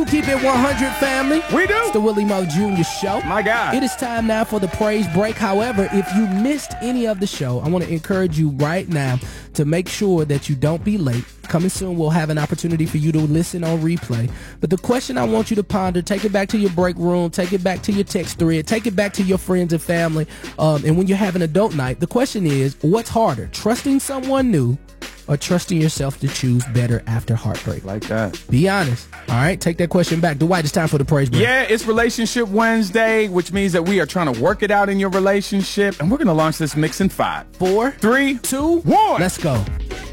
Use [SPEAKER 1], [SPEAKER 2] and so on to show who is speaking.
[SPEAKER 1] keep it 100, family.
[SPEAKER 2] We do.
[SPEAKER 1] It's the Willie Mo Jr. Show.
[SPEAKER 2] My God.
[SPEAKER 1] It is time now for the praise break. However, if you missed any of the show, I want to encourage you right now to make sure that you don't be late. Coming soon, we'll have an opportunity for you to listen on replay. But the question I want you to ponder, take it back to your break room, take it back to your text thread, take it back to your friends and family. And when you have an adult night, the question is, what's harder, trusting someone new or trusting yourself to choose better after heartbreak?
[SPEAKER 2] Like that.
[SPEAKER 1] Be honest. All right, take that question back. Dwight, it's time for the praise break.
[SPEAKER 2] Yeah, it's Relationship Wednesday, which means that we are trying to work it out in your relationship. And we're going to launch this mix in 5,
[SPEAKER 1] 4,
[SPEAKER 2] 3,
[SPEAKER 1] 2,
[SPEAKER 2] 1.
[SPEAKER 1] Let's go.